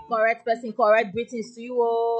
Correct person, correct greetings to you all.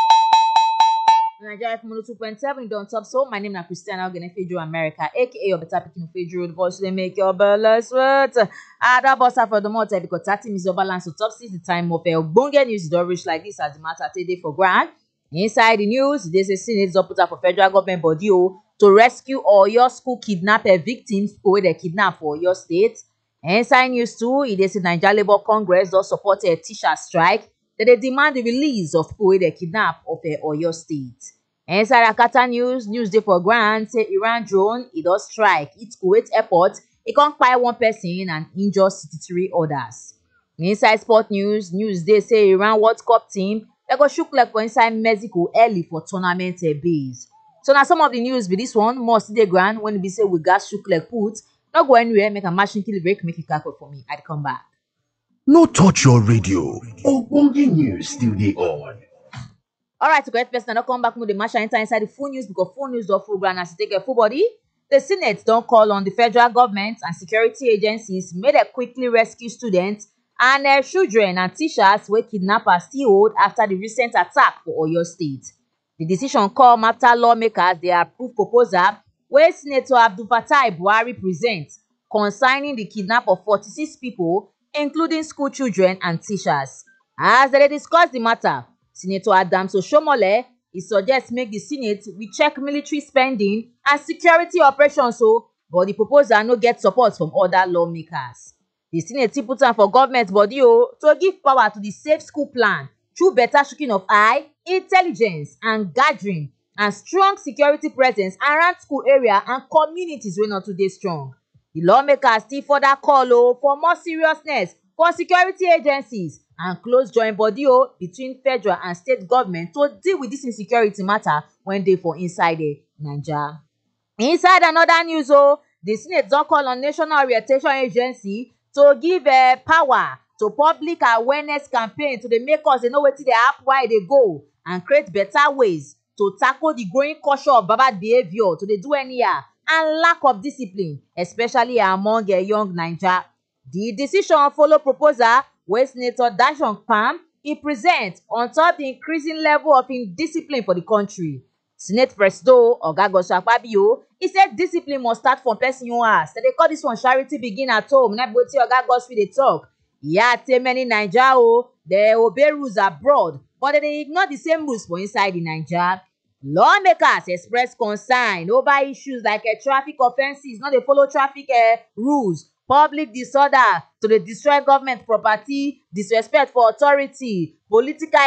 Nigeria FM 2.7 don't top. So my name is Christiana Ogene Fedro America, aka your better picking Fedro, the voice they make your belly sweat. Ada bossa for the month because 30 minutes of balance to top 6 the time of Bonga news don't reach like this as the matter today for grand. Inside the news, there's a Senate put up for federal government body to rescue all your school kidnapper victims who they kidnap for your state. Inside news too, it is the Nigeria Labour Congress does support a teacher strike that they demand the release of people they kidnap of Oyo State. Inside Akata news day for grand say Iran drone it does strike its Kuwait airport. It can't fire one person and injure 63 others. Inside sport news day say Iran World Cup team they go shook like for inside Mexico early for tournament base. So now some of the news be this one more see the grand when we say we got shook like put. Not go anywhere, make a machine kill break, make it cackle for me. I'd come back. No touch your radio. Ogbonge news still dey on. Alright, to correct person, I don't come back with the machine enter inside the full news because full news don't full ground as to take a full body. The Senate don't call on the federal government and security agencies made a quickly rescue students and their children and teachers where kidnappers still hold after the recent attack for Oyo State. The decision come after lawmakers they approved proposal where Senator Abdul Fattah Buhari presents concerning the kidnap of 46 people, including school children and teachers. As they discuss the matter, Senator Adams Oshomole he suggests make the Senate recheck military spending and security operations but the proposal no get support from other lawmakers. The Senate put on for government body to give power to the Safe School Plan through better shooting of eye, intelligence and gathering and strong security presence around school area and communities wey not today strong. The lawmakers still further call for more seriousness for security agencies and close joint body between federal and state government to deal with this insecurity matter when they for inside Naija. Inside another news the Senate don call on National Orientation Agency to give power to public awareness campaign to dey make us dey know wetin dey happen why dey go and create better ways to tackle the growing culture of bad behavior to dey do anyhow and lack of discipline, especially among young Naija. The decision follow proposal wey Senator Dashon Pam he present on top the increasing level of indiscipline for the country. Senate Presido Oga Godswill Akpabio he said discipline must start from person you ask. They call this one charity begin at home. Na be wetin Oga Godswill dey talk. Yeah, tell many Naija they obey rules abroad, but they ignore the same rules for inside the Naija. Lawmakers express concern over issues like traffic offences, not dey follow traffic rules, public disorder, to dey destroy government property, disrespect for authority, political